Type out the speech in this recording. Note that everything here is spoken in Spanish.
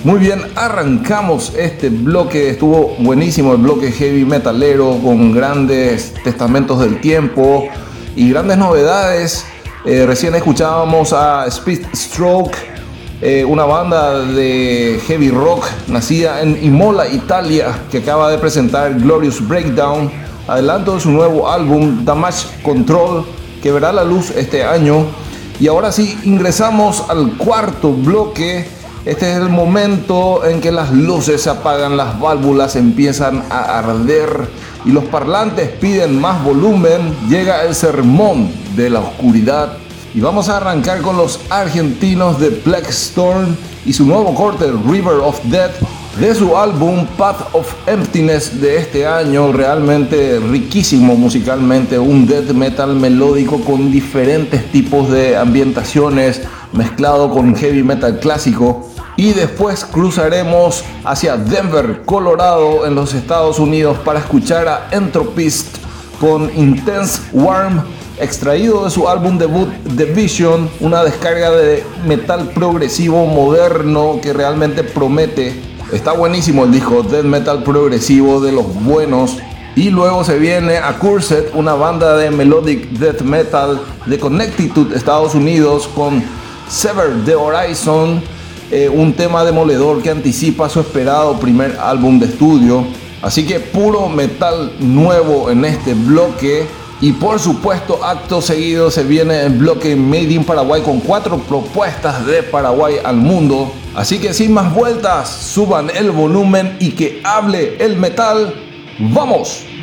Muy bien, arrancamos este bloque, estuvo buenísimo el bloque heavy metalero con grandes testamentos del tiempo y grandes novedades. Recién escuchábamos a Speedstroke, una banda de heavy rock nacida en Imola, Italia, que acaba de presentar Glorious Breakdown, adelanto de su nuevo álbum Damage Control, que verá la luz este año. Y ahora sí, ingresamos al cuarto bloque. Este es el momento en que las luces se apagan, las válvulas empiezan a arder y los parlantes piden más volumen. Llega el sermón de la oscuridad y vamos a arrancar con los argentinos de Black Storm y su nuevo corte River of Death de su álbum Path of Emptiness de este año. Realmente riquísimo musicalmente, un death metal melódico con diferentes tipos de ambientaciones mezclado con heavy metal clásico. Y después cruzaremos hacia Denver, Colorado, en los Estados Unidos, para escuchar a Entropist con Intense Warm, extraído de su álbum debut The Vision, una descarga de metal progresivo moderno que realmente promete. Está buenísimo el disco, death metal progresivo de los buenos. Y luego se viene Accursed, una banda de melodic death metal de Connecticut, Estados Unidos, con Sever the Horizon, un tema demoledor que anticipa su esperado primer álbum de estudio. Así que puro metal nuevo en este bloque. Y por supuesto, acto seguido se viene el bloque Made in Paraguay con 4 propuestas de Paraguay al mundo. Así que sin más vueltas, suban el volumen y que hable el metal. ¡Vamos!